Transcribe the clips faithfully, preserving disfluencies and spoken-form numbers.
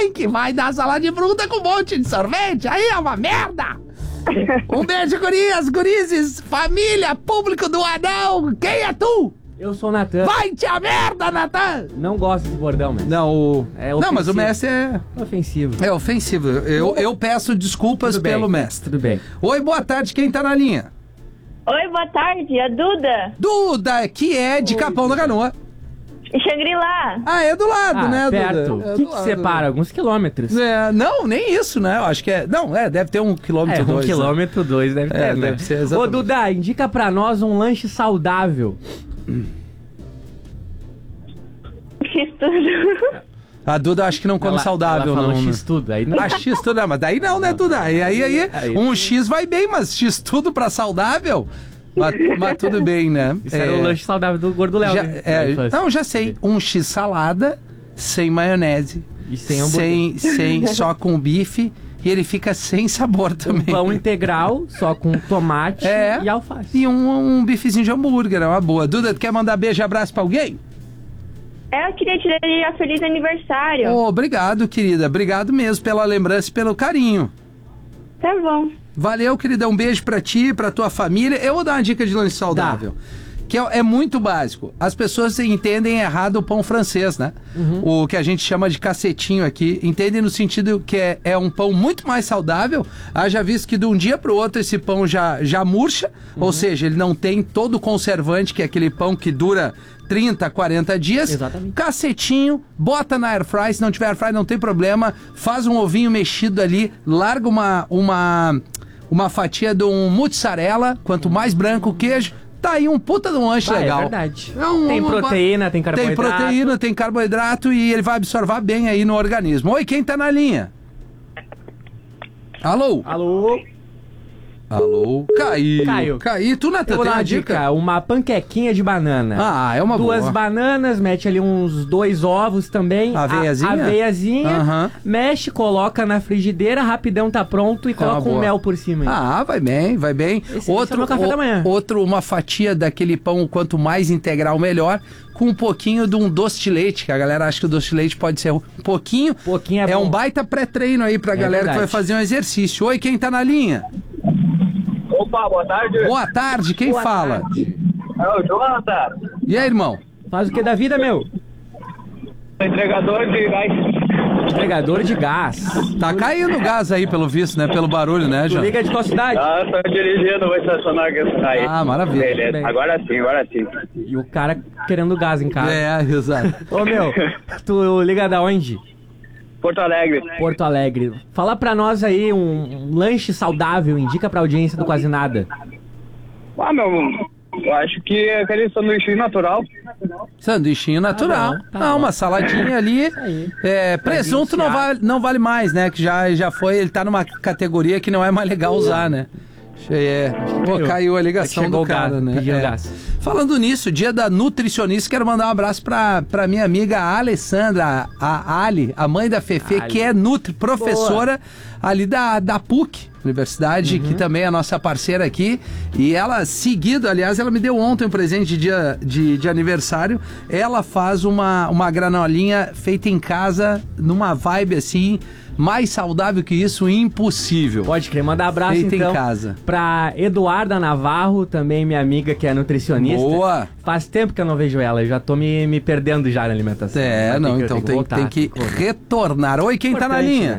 quem que vai dar salada de fruta com um monte de sorvete? Aí é uma merda! Um beijo, gurias, gurizes, família, público do anão. Quem é tu? Eu sou o Natan. Vai-te a merda, Natan! Não gosto desse bordão, mestre. Não, o... É não, mas o ofensivo. mestre é... Ofensivo. É ofensivo. Eu, eu peço desculpas Tudo bem, pelo mestre. Tudo bem. Oi, boa tarde, quem tá na linha? Oi, boa tarde, a Duda. Duda, que é de Oi, Capão da Canoa. Shangri-La. Ah, é do lado, Ah, né, perto. Duda? É O que, do que lado. separa? Alguns quilômetros. É, não, nem isso, né? Eu acho que é... Não, é, deve ter um quilômetro É, um dois, né? quilômetro, dois deve ter, É, né? deve ser Ô, exatamente. Duda, indica pra nós um lanche saudável. Fiz tudo. A Duda acho que não come Ela- saudável, ela falou não. né? X tudo, aí não. Ah, X tudo, não, mas daí não, né, Duda? Aí, aí, aí, Aí- um X vai bem, mas X tudo pra saudável, mas, mas tudo bem, né? Isso era o lanche saudável do Gordo Léo, já, né? é, Da infância. não, já sei. Um X salada, sem maionese, E sem hambúrguer. sem, sem só com bife, e ele fica sem sabor Um também. pão integral, só com tomate É. e alface. E um, um bifezinho de hambúrguer, é uma boa. Duda, tu quer mandar beijo e abraço pra alguém? É, eu queria te desejar feliz aniversário. Oh, obrigado, querida. Obrigado mesmo pela lembrança e pelo carinho. Tá bom. Valeu, querida. Um beijo pra ti, pra tua família. Eu vou dar uma dica de lanche saudável. Que é, é muito básico. As pessoas entendem errado o pão francês, né? Uhum. O que a gente chama de cacetinho aqui. Entendem no sentido que é, é um pão muito mais saudável. Haja visto que de um dia pro outro esse pão já, já murcha. Uhum. Ou seja, ele não tem todo o conservante, que é aquele pão que dura trinta, quarenta dias. Exatamente. Cacetinho, bota na air fry. Se não tiver air fry, não tem problema. Faz um ovinho mexido ali. Larga uma... uma uma fatia de um mussarela, quanto mais branco o queijo, tá aí um puta de um lanche Ah, legal. É verdade. É um- tem uma- proteína, tem carboidrato. Tem proteína, tem carboidrato e ele vai absorver bem aí no organismo. Oi, quem tá na linha? Alô? Alô? Alô? Caí. Caiu. Caí. Tu, Natan, Eu vou tem dar uma uma dica? dica, uma panquequinha de banana. Ah, é uma Duas boa. bananas, mete ali uns dois ovos também. Aveiazinha? A, aveiazinha, Aham. mexe, coloca na frigideira, rapidão tá pronto e uma coloca um boa. mel por cima. hein? Ah, vai bem, vai bem. Esse- outro, esse é o meu café o- da manhã. outro, uma fatia daquele pão, quanto mais integral, melhor, com um pouquinho de um doce de leite, que a galera acha que o doce de leite pode ser um pouquinho. Pouquinho é É bom. um baita pré-treino aí pra É galera que vai verdade. fazer um exercício. Oi, quem tá na linha? Opa, boa tarde. Boa tarde, quem Boa fala? tarde. É o Jonathan, E aí, irmão? Faz o que da vida, meu? entregador de gás. Entregador de gás. Tá caindo o gás aí, pelo visto, né? Pelo barulho, né, Tu João? liga de qual cidade? Ah, estou dirigindo, vou estacionar aqui. Aí. Ah, maravilha. Beleza, Bem. agora sim, agora sim. E o cara querendo gás em casa. É, exato. Ô, meu, tu liga da onde? Porto Alegre. Porto Alegre. Fala pra nós aí um, um lanche saudável, indica pra audiência do Quase Nada. Ah, meu, eu acho que é aquele sanduíche natural. Sanduichinho natural. Tá bom, tá Não, bom. uma saladinha ali. aí. É, presunto não vale, não vale mais, né? Que já, já foi, ele tá numa categoria que não é mais legal usar, né? É, pô, caiu. caiu a ligação Chegou do o gás, cara, né? pediu É. gás. Falando nisso, dia da nutricionista, quero mandar um abraço pra, pra minha amiga Alessandra, a Ali, a mãe da Fefe, Ali. que é nutri, professora ali da, da P U C, Universidade, que também é a nossa parceira aqui. E ela, seguido, aliás, ela me deu ontem um presente de dia de, de aniversário. Ela faz uma, uma granolinha feita em casa, numa vibe assim, mais saudável que isso, impossível. Pode crer, mandar abraço Feita em então casa. pra Eduarda Navarro, também minha amiga que é nutricionista. Boa! Faz tempo que eu não vejo ela, eu já tô me, me perdendo já na alimentação. É, Vai ter não, que- eu então tenho tem, voltar, tem que voltar. retornar. Oi, quem tá na Importante, linha? né?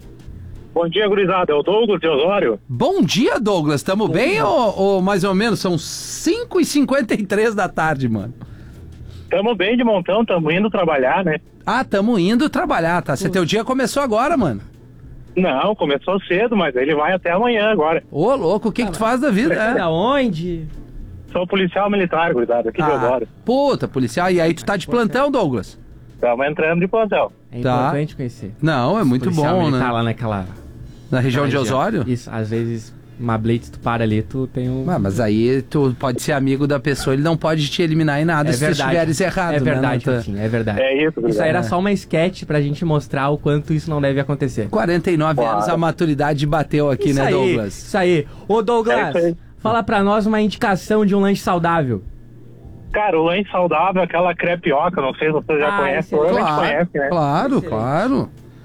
Bom dia, gurizada. É o Douglas de Osório. Bom dia, Douglas. Tamo bem ou, ou mais ou menos? São cinco e cinquenta e três da tarde, mano. Tamo bem de montão, tamo indo trabalhar, né? Ah, tamo indo trabalhar, tá? Você teu dia começou agora, mano. Não, começou cedo, mas ele vai até amanhã agora. Ô, louco, o que que tu faz da vida? Da É? onde? Sou policial militar, gurizada, aqui de Ah, Osório. puta, policial. E aí tu tá de plantão, Douglas? Tamo entrando de plantão. É Tá. importante conhecer. Não, é muito Policial bom, militar né? lá naquela... Na região na de Osório? Isso, às vezes uma blitz tu para ali, tu tem um... Ah, mas aí tu pode ser amigo da pessoa, ele não pode te eliminar em nada é se tu verdade. estiveres errado, É verdade, né, Natan? Rafinha, é verdade. É isso, Isso gurizada. aí era só uma sketch pra gente mostrar o quanto isso não deve acontecer. quarenta e nove Claro. anos, a maturidade bateu aqui, Isso né, aí, Douglas? Isso aí. Ô, Douglas, É isso aí. fala pra nós uma indicação de um lanche saudável. Cara, o lanche saudável, aquela crepioca, não sei se vocês já Ah, conhecem, esse é- provavelmente Claro, conhecem, né? claro, Excelente. claro.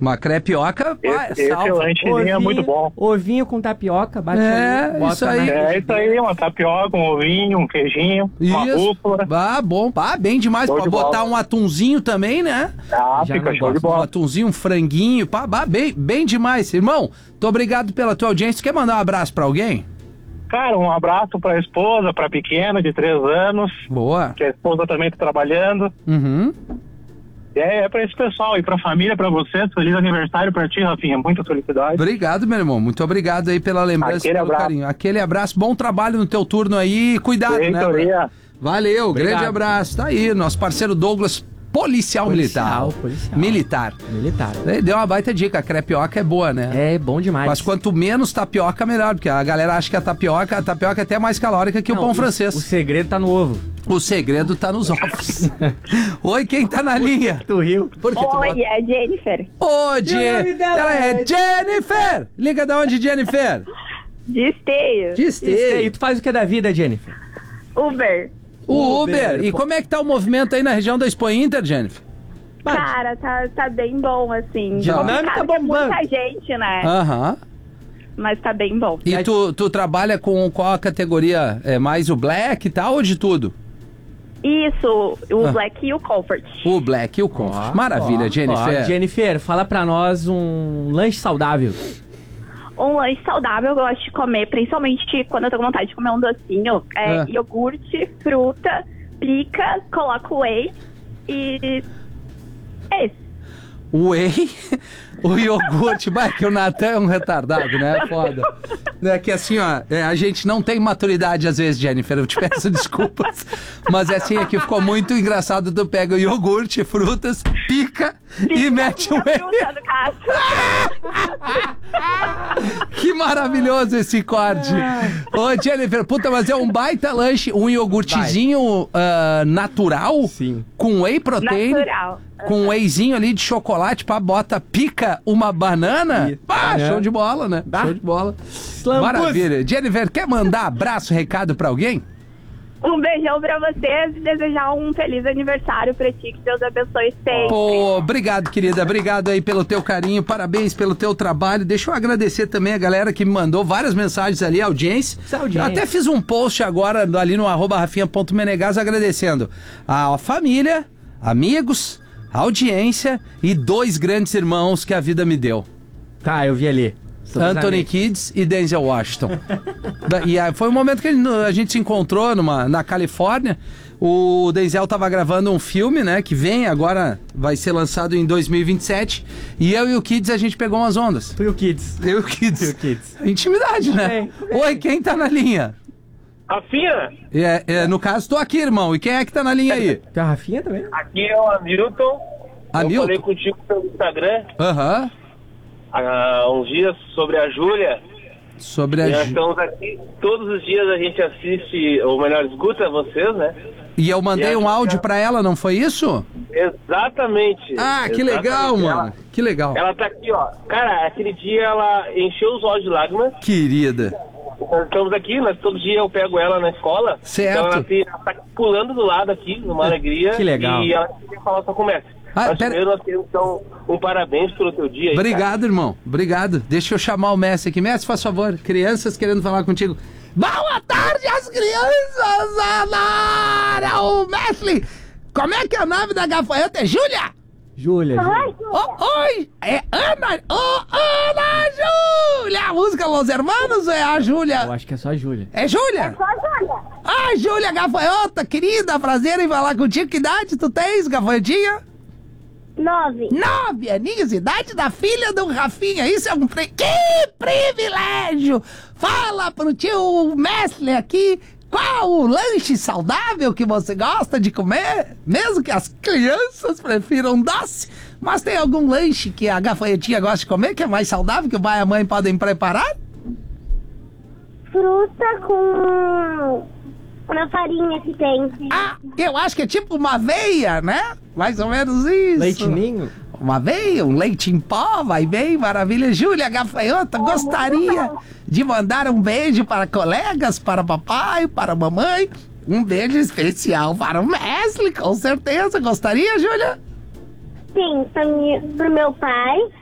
Uma crepioca, vai, Esse, esse salva. lanchezinho é muito bom. Ovinho com tapioca, bate É, ali, bota isso aí. na- É isso aí, uma tapioca, um ovinho, um queijinho, uma Isso. rúcula. Ah, bom. Ah, bem demais. Show Pode de bola. botar um atunzinho também, né? Ah, Já fica não show de gosto. Um bola. atunzinho, um franguinho. Pá, bah, bem, bem demais. Irmão, muito obrigado pela tua audiência. Tu quer mandar um abraço pra alguém? Cara, um abraço pra esposa, pra pequena de três anos, Boa. que a esposa também tá trabalhando. Uhum. É, é pra esse pessoal e pra família, pra vocês. Feliz aniversário pra ti, Rafinha. Muita felicidade. Obrigado, meu irmão. Muito obrigado aí pela lembrança Aquele e pelo abraço. carinho. Aquele abraço. Bom trabalho no teu turno aí. Cuidado, né? Reitoria. Valeu, Obrigado. grande abraço. Tá aí, nosso parceiro Douglas, policial, Policial, militar. policial. Militar. Militar. Ele deu uma baita dica, a crepioca é boa, né? É bom demais. Mas quanto menos tapioca, melhor, porque a galera acha que a tapioca, a tapioca é até mais calórica que Não, o pão o- francês. O segredo tá no ovo. O segredo tá nos ovos. Oi, quem tá na linha? Tu riu? Por que tu bota- Oi, é a Jennifer. Ô, E o Je... nome dela Ela é é- Jennifer! Liga da onde, Jennifer? De Esteio. De E Esteio. tu faz o que da vida, Jennifer? Uber. O Uber. Uber. E como é que tá o movimento aí na região da Expo Inter, Jennifer? Cara, tá, tá bem bom, assim. Dinâmica Sabe que é bombando. muita gente, né? Aham. Mas tá bem bom. E tu, tu trabalha com qual a categoria? É mais o Black e tal ou de tudo? Isso, o Ah. Black e o Comfort. O Black e o Comfort. Ó, Maravilha, ó, Jennifer. ó. Jennifer, fala pra nós um lanche saudável. Um lanche saudável eu gosto de comer, principalmente quando eu tô com vontade de comer um docinho. É Ah. iogurte, fruta, pica, coloco whey e... É isso. Whey, o iogurte, vai que o Natan é um retardado, né? É foda. É que assim, ó, é, a gente não tem maturidade às vezes, Jennifer, eu te peço desculpas, mas é assim, aqui ficou muito engraçado, tu pega o iogurte, frutas, pica e mete o whey. Fruta, no caso. Que maravilhoso esse corte. Ô, Jennifer, puta, mas é um baita lanche, um iogurtezinho ah, natural, Sim. com whey protein. Natural. Com um wheyzinho ali de chocolate, pá, bota, pica uma banana. Isso. Pá, Aham. show de bola, né? Bah. Show de bola. Slambus. Maravilha. Jennifer, quer mandar abraço, recado pra alguém? Um beijão pra vocês e desejar um feliz aniversário pra ti, que Deus abençoe sempre. Pô, obrigado, querida. Obrigado aí pelo teu carinho. Parabéns pelo teu trabalho. Deixa eu agradecer também a galera que me mandou várias mensagens ali, a audiência. Essa audiência. Eu até fiz um post agora ali no arroba rafinha ponto menegas agradecendo a família, amigos, a audiência e dois grandes irmãos que a vida me deu. Tá, eu vi ali. Anthony Kids e Denzel Washington. Da- e aí foi um momento que a gente, a gente se encontrou numa, na Califórnia. O Denzel tava gravando um filme, né? Que vem agora, vai ser lançado em dois mil e vinte e sete. E eu e o Kids a gente pegou umas ondas. Tu e o Kids. Eu e o Kids. Tu e o Kids. Intimidade, né? Oi, quem tá na linha? Rafinha, É, é, no caso, tô aqui, irmão. E quem é que tá na linha aí? Tu é a Rafinha também? aqui é o Hamilton. Hamilton? Eu falei contigo pelo Instagram Aham. há uns dias sobre a Júlia. Sobre a. E nós Ju- estamos aqui, todos os dias a gente assiste, ou melhor, escuta vocês, né? E eu mandei E a um áudio Júlia- pra ela, não foi isso? Exatamente. Ah, que Exatamente. legal, Ela- mano. Que legal. Ela tá aqui, ó. Cara, aquele dia ela encheu os olhos de lágrimas. Querida. Nós estamos aqui, nós, todo dia eu pego ela na escola. Certo. Então ela, tem- ela tá pulando do lado aqui, numa alegria. Que legal. E ela quer falar só com o mestre. Ah, Mas pera- primeiro nós queremos então um parabéns pelo teu dia aí, Obrigado, irmão. Obrigado. Deixa eu chamar o Messi aqui. Messi, faz favor. Crianças querendo falar contigo. Boa tarde, as crianças! Anara! O Messi! Como é que é o nome da gafanhota? É Júlia? Júlia, Júlia. Oh, oi! É Ana! Ô, Ana Júlia! A música Los Hermanos ou é a Eu Júlia? acho que é só a Júlia. É Júlia? Ai, Júlia, gafanhota, querida, prazer em falar contigo. Que idade tu tens, gafanhotinha? Nove. Nove aninhos, idade da filha do Rafinha. Isso é um pri... Que privilégio! Fala pro tio Mestre aqui qual o lanche saudável que você gosta de comer, mesmo que as crianças prefiram doce. Mas tem algum lanche que a gafanhotinha gosta de comer que é mais saudável, que o pai e a mãe podem preparar? Fruta com uma farinha que tem. Ah, eu acho que é tipo uma aveia, né? Mais ou menos isso. Leitinho? Uma aveia, um leite em pó, vai bem, maravilha. Júlia Gafanhota, gostaria de mandar um beijo para colegas, para papai, para mamãe. Um beijo especial para o Mestre, com certeza. Gostaria, Júlia? Sim, pra mim- pro meu pai,